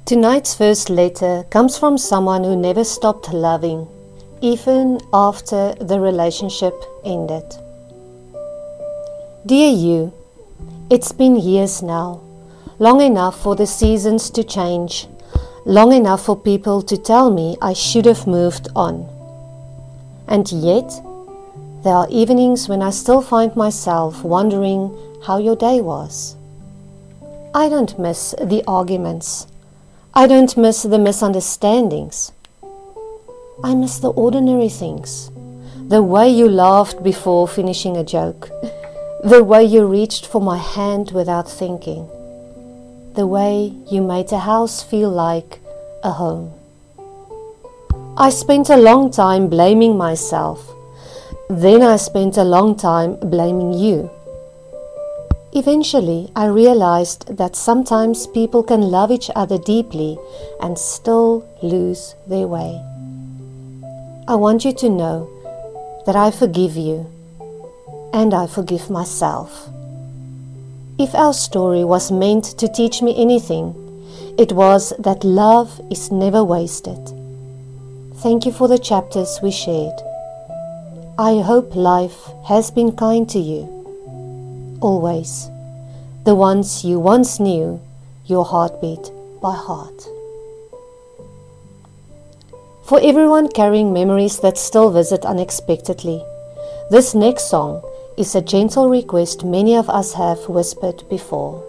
Tonight's first letter comes from someone who never stopped loving, even after the relationship ended. Dear you, it's been years now, long enough for the seasons to change, long enough for people to tell me I should have moved on. And yet, there are evenings when I still find myself wondering how your day was. I don't miss the arguments. I don't miss the misunderstandings. I miss the ordinary things. The way you laughed before finishing a joke. The way you reached for my hand without thinking. The way you made a house feel like a home. I spent a long time blaming myself. Then I spent a long time blaming you. Eventually, I realized that sometimes people can love each other deeply and still lose their way. I want you to know that I forgive you and I forgive myself. If our story was meant to teach me anything, it was that love is never wasted. Thank you for the chapters we shared. I hope life has been kind to you. Always, the ones you once knew, your heartbeat by heart. For everyone carrying memories that still visit unexpectedly, this next song is a gentle request many of us have whispered before.